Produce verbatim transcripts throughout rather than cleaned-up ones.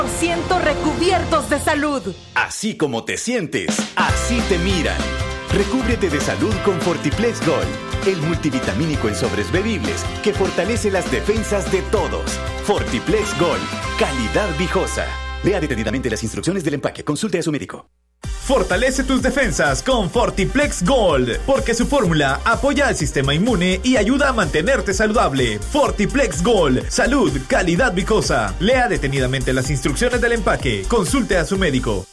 por ciento recubiertos de salud. Así como te sientes, así te miran. Recúbrete de salud con Fortiplex Gold, el multivitamínico en sobres bebibles que fortalece las defensas de todos. Fortiplex Gold, calidad viejosa. Lea detenidamente las instrucciones del empaque. Consulte a su médico. Fortalece tus defensas con Fortiplex Gold, porque su fórmula apoya al sistema inmune y ayuda a mantenerte saludable. Fortiplex Gold, salud, calidad viejosa. Lea detenidamente las instrucciones del empaque. Consulte a su médico.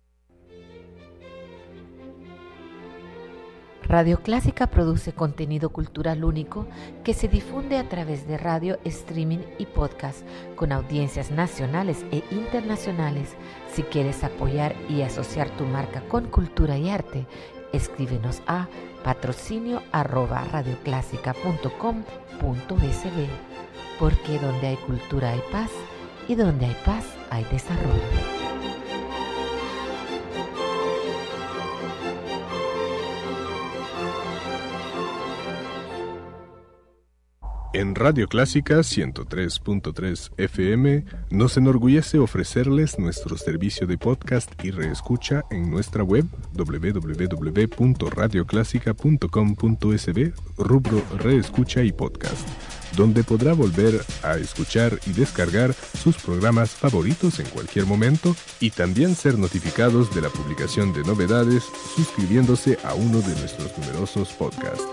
Radio Clásica produce contenido cultural único que se difunde a través de radio, streaming y podcast con audiencias nacionales e internacionales. Si quieres apoyar y asociar tu marca con cultura y arte, escríbenos a patrocinio arroba radioclásica punto com punto es be, porque donde hay cultura hay paz y donde hay paz hay desarrollo. En Radio Clásica ciento tres punto tres F M nos enorgullece ofrecerles nuestro servicio de podcast y reescucha en nuestra web doble u doble u doble u punto radioclásica punto com punto es be, rubro Reescucha y Podcast, donde podrá volver a escuchar y descargar sus programas favoritos en cualquier momento y también ser notificados de la publicación de novedades suscribiéndose a uno de nuestros numerosos podcasts.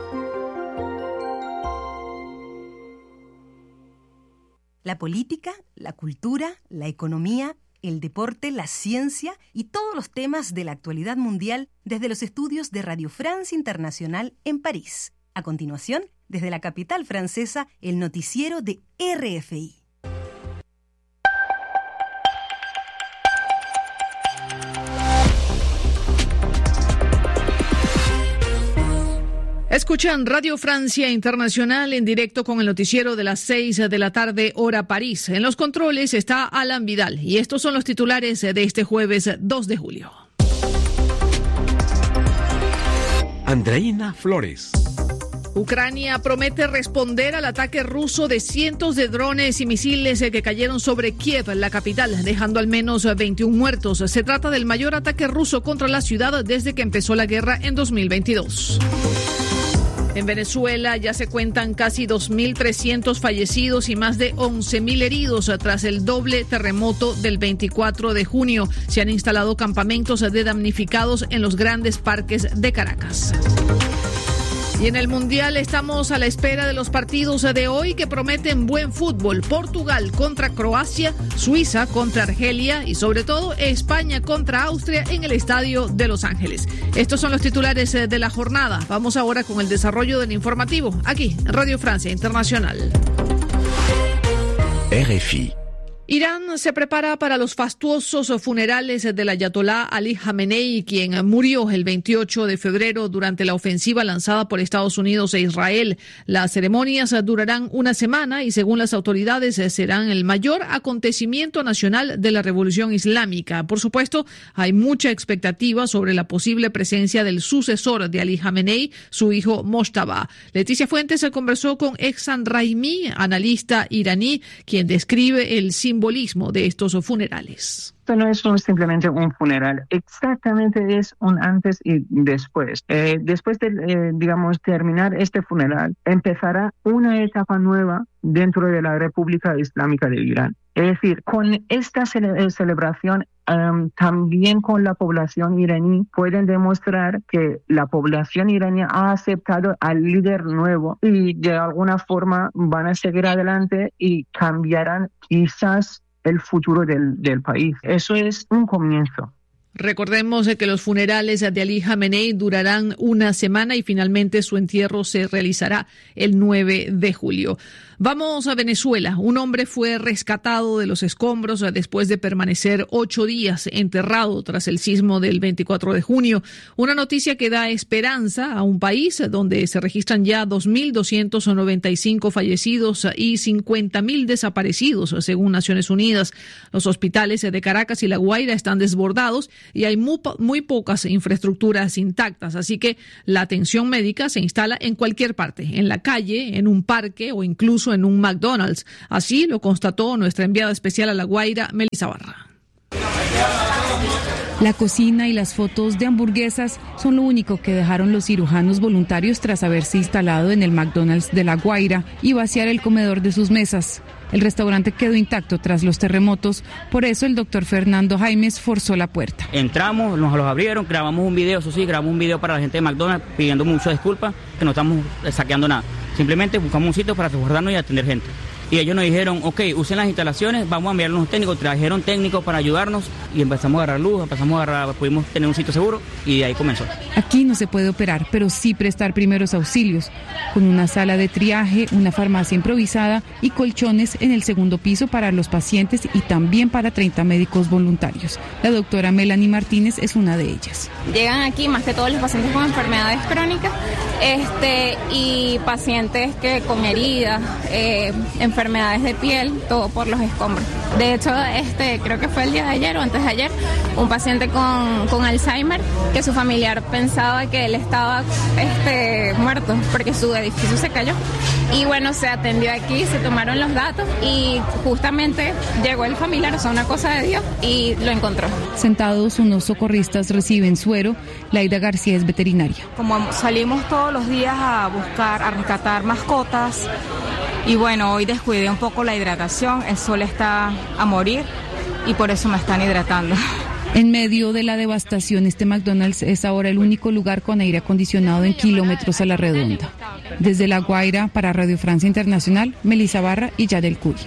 La política, la cultura, la economía, el deporte, la ciencia y todos los temas de la actualidad mundial desde los estudios de Radio France Internacional en París. A continuación, desde la capital francesa, el noticiero de R F I. Escuchan Radio Francia Internacional en directo con el noticiero de las seis de la tarde, hora París. En los controles está Alan Vidal y estos son los titulares de este jueves dos de julio. Andreina Flores. Ucrania promete responder al ataque ruso de cientos de drones y misiles que cayeron sobre Kiev, la capital, dejando al menos veintiún muertos. Se trata del mayor ataque ruso contra la ciudad desde que empezó la guerra en dos mil veintidós. En Venezuela ya se cuentan casi dos mil trescientos fallecidos y más de once mil heridos tras el doble terremoto del veinticuatro de junio. Se han instalado campamentos de damnificados en los grandes parques de Caracas. Y en el Mundial estamos a la espera de los partidos de hoy que prometen buen fútbol. Portugal contra Croacia, Suiza contra Argelia y sobre todo España contra Austria en el Estadio de Los Ángeles. Estos son los titulares de la jornada. Vamos ahora con el desarrollo del informativo aquí en Radio Francia Internacional. R F I. Irán se prepara para los fastuosos funerales del ayatolá Ali Jamenei, quien murió el veintiocho de febrero durante la ofensiva lanzada por Estados Unidos e Israel. Las ceremonias durarán una semana y, según las autoridades, serán el mayor acontecimiento nacional de la Revolución Islámica. Por supuesto, hay mucha expectativa sobre la posible presencia del sucesor de Ali Jamenei, su hijo Mojtaba. Leticia Fuentes se conversó con Ehsan Raimi, analista iraní, quien describe el símbolo simbolismo de estos funerales. Esto no es un, simplemente un funeral, exactamente es un antes y después. Eh, después de, eh, digamos, terminar este funeral, empezará una etapa nueva dentro de la República Islámica de Irán. Es decir, con esta cele- celebración, um, también con la población iraní, pueden demostrar que la población iraní ha aceptado al líder nuevo y de alguna forma van a seguir adelante y cambiarán quizás el futuro del, del país. Eso es un comienzo. Recordemos que los funerales de Ali Jamenei durarán una semana y finalmente su entierro se realizará el nueve de julio. Vamos a Venezuela. Un hombre fue rescatado de los escombros después de permanecer ocho días enterrado tras el sismo del veinticuatro de junio. Una noticia que da esperanza a un país donde se registran ya dos mil doscientos noventa y cinco fallecidos y cincuenta mil desaparecidos, según Naciones Unidas. Los hospitales de Caracas y La Guaira están desbordados y hay muy, muy pocas infraestructuras intactas, así que la atención médica se instala en cualquier parte, en la calle, en un parque o incluso en un McDonald's. Así lo constató nuestra enviada especial a La Guaira, Melissa Barra. La cocina y las fotos de hamburguesas son lo único que dejaron los cirujanos voluntarios tras haberse instalado en el McDonald's de La Guaira y vaciar el comedor de sus mesas. El restaurante quedó intacto tras los terremotos, por eso el doctor Fernando Jaimes forzó la puerta. Entramos, nos los abrieron, grabamos un video, eso sí, grabamos un video para la gente de McDonald's pidiendo muchas disculpas, que no estamos saqueando nada. Simplemente buscamos un sitio para resguardarnos y atender gente. Y ellos nos dijeron, ok, usen las instalaciones, vamos a enviar unos técnicos, trajeron técnicos para ayudarnos y empezamos a agarrar luz, empezamos a agarrar, pudimos tener un sitio seguro y de ahí comenzó. Aquí no se puede operar, pero sí prestar primeros auxilios, con una sala de triaje, una farmacia improvisada y colchones en el segundo piso para los pacientes y también para treinta médicos voluntarios. La doctora Melanie Martínez es una de ellas. Llegan aquí más que todos los pacientes con enfermedades crónicas este, y pacientes que con heridas, eh, enfermedades de piel, todo por los escombros. De hecho, este, creo que fue el día de ayer o antes de ayer, un paciente con, con Alzheimer, que su familiar pensaba que él estaba este, muerto porque su edificio se cayó. Y bueno, se atendió aquí, se tomaron los datos y justamente llegó el familiar, o sea, una cosa de Dios, y lo encontró. Sentados, unos socorristas reciben suero. Laida García es veterinaria. Como salimos todos los días a buscar, a rescatar mascotas, y bueno, hoy descuidé un poco la hidratación, el sol está a morir y por eso me están hidratando. En medio de la devastación, este McDonald's es ahora el único lugar con aire acondicionado en kilómetros a la redonda. Desde La Guaira, para Radio Francia Internacional, Melissa Barra y Yadel Cuy.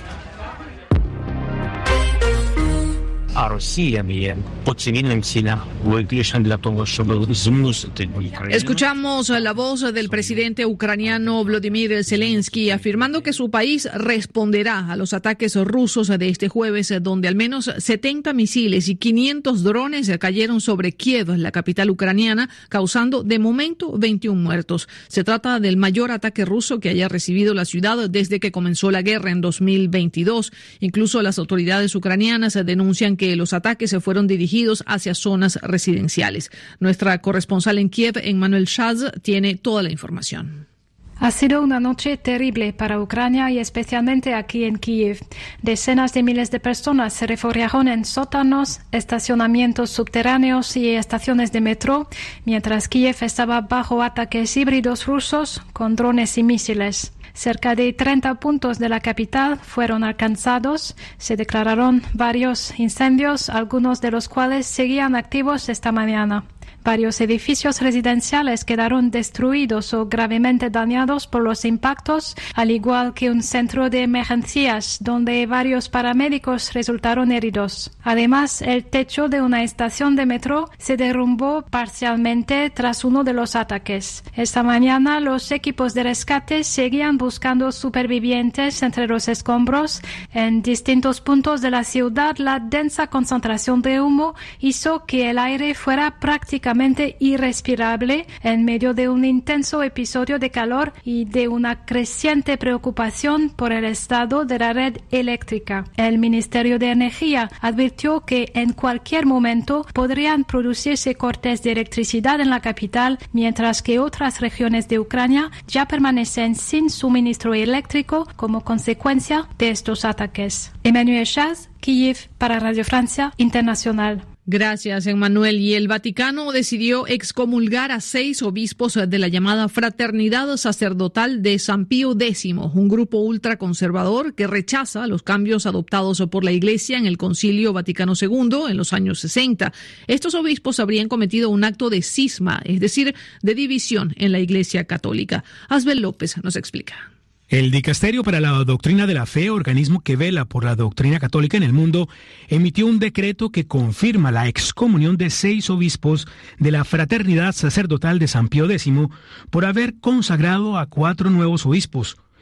Escuchamos la voz del presidente ucraniano Volodymyr Zelensky afirmando que su país responderá a los ataques rusos de este jueves, donde al menos setenta misiles y quinientos drones cayeron sobre Kiev, la capital ucraniana, causando de momento veintiún muertos. Se trata del mayor ataque ruso que haya recibido la ciudad desde que comenzó la guerra en dos mil veintidós. Incluso las autoridades ucranianas denuncian que los ataques se fueron dirigidos hacia zonas residenciales. Nuestra corresponsal en Kiev, Emmanuel Shaz, tiene toda la información. Ha sido una noche terrible para Ucrania y especialmente aquí en Kiev. Decenas de miles de personas se refugiaron en sótanos, estacionamientos subterráneos y estaciones de metro, mientras Kiev estaba bajo ataques híbridos rusos con drones y misiles. Cerca de treinta puntos de la capital fueron alcanzados. Se declararon varios incendios, algunos de los cuales seguían activos esta mañana. Varios edificios residenciales quedaron destruidos o gravemente dañados por los impactos, al igual que un centro de emergencias donde varios paramédicos resultaron heridos. Además, el techo de una estación de metro se derrumbó parcialmente tras uno de los ataques. Esta mañana, los equipos de rescate seguían buscando supervivientes entre los escombros. En distintos puntos de la ciudad, la densa concentración de humo hizo que el aire fuera prácticamente irrespirable en medio de un intenso episodio de calor y de una creciente preocupación por el estado de la red eléctrica. El Ministerio de Energía advirtió que en cualquier momento podrían producirse cortes de electricidad en la capital, mientras que otras regiones de Ucrania ya permanecen sin suministro eléctrico como consecuencia de estos ataques. Emmanuel Chaz, Kiev, para Radio Francia Internacional. Gracias, Emmanuel. Y el Vaticano decidió excomulgar a seis obispos de la llamada Fraternidad Sacerdotal de San Pío X, un grupo ultraconservador que rechaza los cambios adoptados por la Iglesia en el Concilio Vaticano segundo en los años sesenta. Estos obispos habrían cometido un acto de cisma, es decir, de división en la Iglesia Católica. Asbel López nos explica. El Dicasterio para la Doctrina de la Fe, organismo que vela por la doctrina católica en el mundo, emitió un decreto que confirma la excomunión de seis obispos de la Fraternidad Sacerdotal de San Pío X por haber consagrado a cuatro nuevos obispos.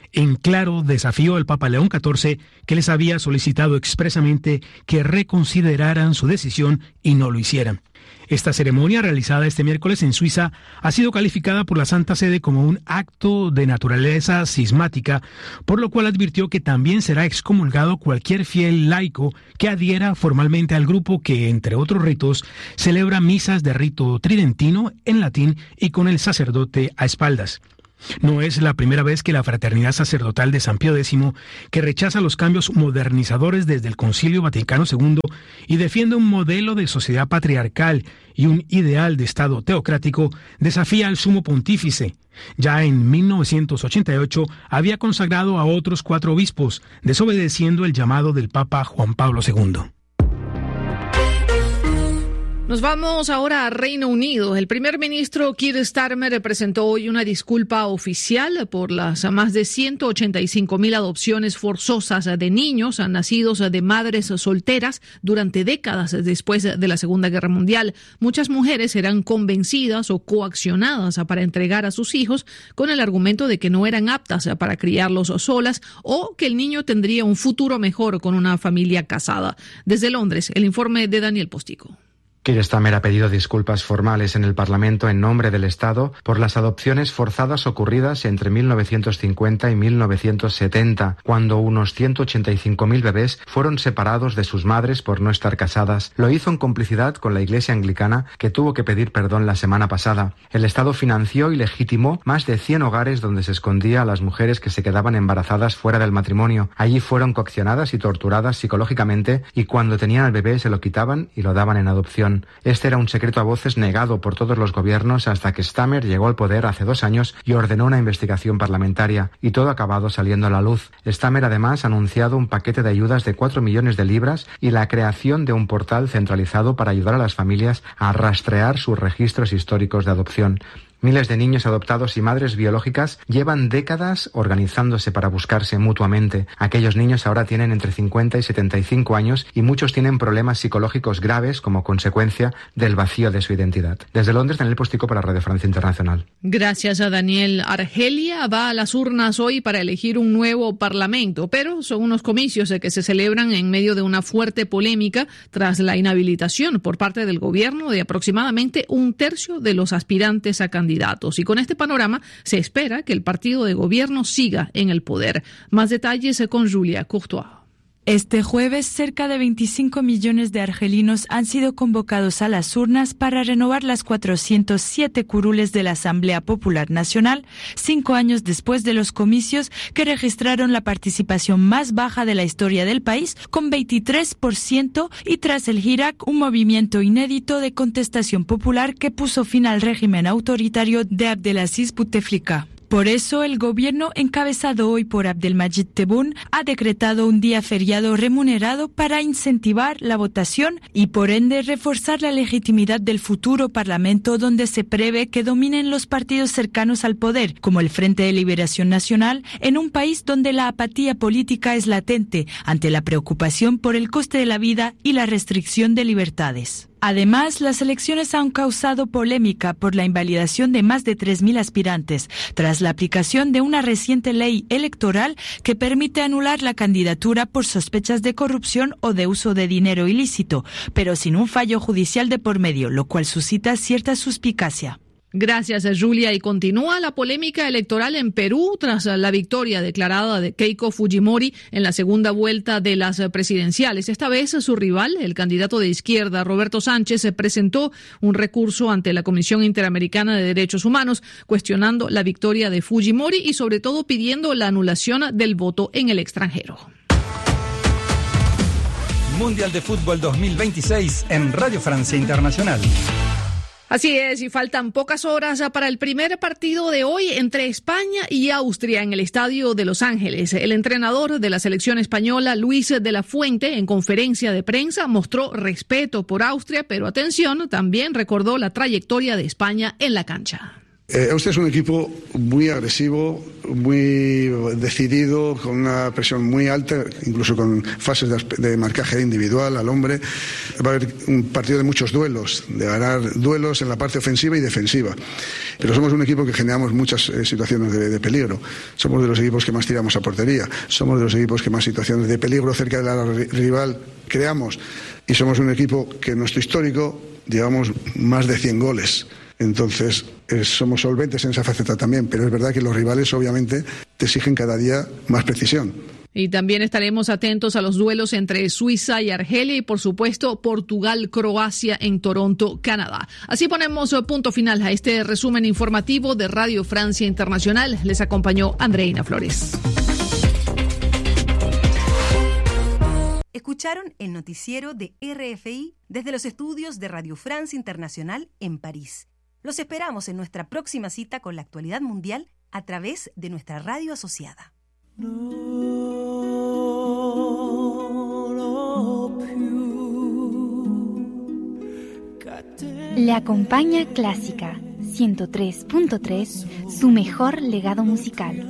en claro desafío al Papa León catorce, que les había solicitado expresamente que reconsideraran su decisión y no lo hicieran. Esta ceremonia, realizada este miércoles en Suiza, ha sido calificada por la Santa Sede como un acto de naturaleza cismática, por lo cual advirtió que también será excomulgado cualquier fiel laico que adhiera formalmente al grupo que, entre otros ritos, celebra misas de rito tridentino en latín y con el sacerdote a espaldas. No es la primera vez que la Fraternidad Sacerdotal de San Pío X, que rechaza los cambios modernizadores desde el Concilio Vaticano segundo y defiende un modelo de sociedad patriarcal y un ideal de Estado teocrático, desafía al Sumo Pontífice. Ya en mil novecientos ochenta y ocho había consagrado a otros cuatro obispos, desobedeciendo el llamado del Papa Juan Pablo segundo. Nos vamos ahora a Reino Unido. El primer ministro Keir Starmer presentó hoy una disculpa oficial por las más de ciento ochenta y cinco mil adopciones forzosas de niños nacidos de madres solteras durante décadas después de la Segunda Guerra Mundial. Muchas mujeres eran convencidas o coaccionadas para entregar a sus hijos con el argumento de que no eran aptas para criarlos solas o que el niño tendría un futuro mejor con una familia casada. Desde Londres, el informe de Daniel Postigo. Keir Starmer ha pedido disculpas formales en el Parlamento en nombre del Estado por las adopciones forzadas ocurridas entre mil novecientos cincuenta y mil novecientos setenta, cuando unos ciento ochenta y cinco mil bebés fueron separados de sus madres por no estar casadas. Lo hizo en complicidad con la Iglesia Anglicana, que tuvo que pedir perdón la semana pasada. El Estado financió y legitimó más de cien hogares donde se escondía a las mujeres que se quedaban embarazadas fuera del matrimonio. Allí fueron coaccionadas y torturadas psicológicamente y cuando tenían al bebé se lo quitaban y lo daban en adopción. Este era un secreto a voces negado por todos los gobiernos hasta que Starmer llegó al poder hace dos años y ordenó una investigación parlamentaria, y todo ha acabado saliendo a la luz. Starmer además ha anunciado un paquete de ayudas de cuatro millones de libras y la creación de un portal centralizado para ayudar a las familias a rastrear sus registros históricos de adopción. Miles de niños adoptados y madres biológicas llevan décadas organizándose para buscarse mutuamente. Aquellos niños ahora tienen entre cincuenta y setenta y cinco años y muchos tienen problemas psicológicos graves como consecuencia del vacío de su identidad. Desde Londres, Daniel Postigo para Radio Francia Internacional. Gracias a Daniel. Argelia va a las urnas hoy para elegir un nuevo parlamento, pero son unos comicios que se celebran en medio de una fuerte polémica tras la inhabilitación por parte del gobierno de aproximadamente un tercio de los aspirantes a candidatos. Y con este panorama se espera que el partido de gobierno siga en el poder. Más detalles con Julia Courtois. Este jueves, cerca de veinticinco millones de argelinos han sido convocados a las urnas para renovar las cuatrocientos siete curules de la Asamblea Popular Nacional, cinco años después de los comicios que registraron la participación más baja de la historia del país, con veintitrés por ciento, y tras el Hirak, un movimiento inédito de contestación popular que puso fin al régimen autoritario de Abdelaziz Bouteflika. Por eso, el gobierno, encabezado hoy por Abdelmajid Tebboune, ha decretado un día feriado remunerado para incentivar la votación y, por ende, reforzar la legitimidad del futuro parlamento, donde se prevé que dominen los partidos cercanos al poder, como el Frente de Liberación Nacional, en un país donde la apatía política es latente ante la preocupación por el coste de la vida y la restricción de libertades. Además, las elecciones han causado polémica por la invalidación de más de tres mil aspirantes, tras la aplicación de una reciente ley electoral que permite anular la candidatura por sospechas de corrupción o de uso de dinero ilícito, pero sin un fallo judicial de por medio, lo cual suscita cierta suspicacia. Gracias, Julia. Y continúa la polémica electoral en Perú tras la victoria declarada de Keiko Fujimori en la segunda vuelta de las presidenciales. Esta vez su rival, el candidato de izquierda Roberto Sánchez, presentó un recurso ante la Comisión Interamericana de Derechos Humanos cuestionando la victoria de Fujimori y sobre todo pidiendo la anulación del voto en el extranjero. Mundial de Fútbol dos mil veintiséis en Radio Francia Internacional. Así es, y faltan pocas horas para el primer partido de hoy entre España y Austria en el Estadio de Los Ángeles. El entrenador de la selección española, Luis de la Fuente, en conferencia de prensa mostró respeto por Austria, pero atención, también recordó la trayectoria de España en la cancha. Eh, Austria es un equipo muy agresivo, muy decidido, con una presión muy alta, incluso con fases de, de marcaje individual al hombre. Va a haber un partido de muchos duelos, de ganar duelos en la parte ofensiva y defensiva. Pero somos un equipo que generamos muchas eh, situaciones de, de peligro. Somos de los equipos que más tiramos a portería. Somos de los equipos que más situaciones de peligro cerca de la rival creamos. Y somos un equipo que en nuestro histórico llevamos más de cien goles. Entonces, eh, somos solventes en esa faceta también, pero es verdad que los rivales obviamente te exigen cada día más precisión. Y también estaremos atentos a los duelos entre Suiza y Argelia y, por supuesto, Portugal-Croacia en Toronto, Canadá. Así ponemos punto final a este resumen informativo de Radio Francia Internacional. Les acompañó Andreina Flores. Escucharon el noticiero de R F I desde los estudios de Radio France Internacional en París. Los esperamos en nuestra próxima cita con la actualidad mundial a través de nuestra radio asociada. Le acompaña Clásica ciento tres punto tres, su mejor legado musical.